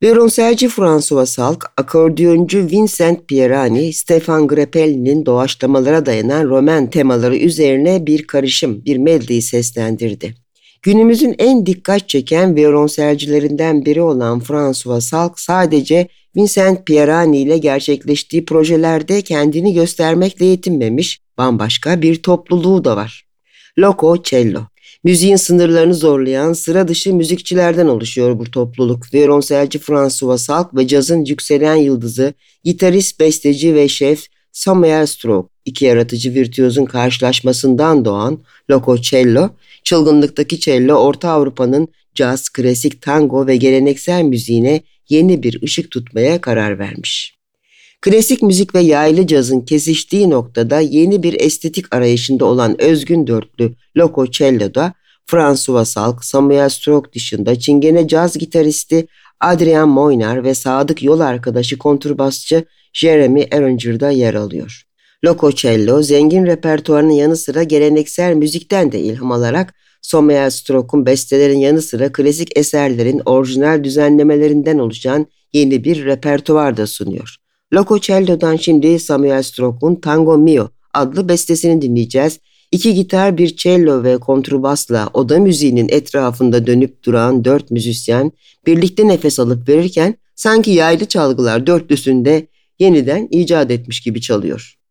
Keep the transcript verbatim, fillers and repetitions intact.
Violonselci François Salk, akordeoncu Vincent Pierani, Stefan Grappelli'nin doğaçlamalara dayanan roman temaları üzerine bir karışım, bir medley seslendirdi. Günümüzün en dikkat çeken violonselcilerinden biri olan François Salk sadece Vincent Pierani ile gerçekleştiği projelerde kendini göstermekle yetinmemiş, bambaşka bir topluluğu da var. Loco Cello. Müziğin sınırlarını zorlayan sıra dışı müzikçilerden oluşuyor bu topluluk. Violonselci François Salk ve cazın yükselen yıldızı, gitarist, besteci ve şef Samuel Strauch, iki yaratıcı virtüözün karşılaşmasından doğan Loco Cello, çılgınlıktaki cello Orta Avrupa'nın caz, klasik, tango ve geleneksel müziğine yeni bir ışık tutmaya karar vermiş. Klasik müzik ve yaylı cazın kesiştiği noktada yeni bir estetik arayışında olan özgün dörtlü Loco Cello'da François Salk, Samuel Strauch dışında Çingene caz gitaristi Adrian Moynar ve sadık yol arkadaşı kontrbasçı Jeremy Arranger'da yer alıyor. Loco Cello, zengin repertuarının yanı sıra geleneksel müzikten de ilham alarak Samuel Strauch'un bestelerin yanı sıra klasik eserlerin orijinal düzenlemelerinden oluşan yeni bir repertuar da sunuyor. Loco Cello'dan şimdi Samuel Strauch'un Tango Mio adlı bestesini dinleyeceğiz. İki gitar, bir cello ve kontrbasla oda müziğinin etrafında dönüp duran dört müzisyen birlikte nefes alıp verirken sanki yaylı çalgılar dörtlüsünde yeniden icat etmiş gibi çalıyor.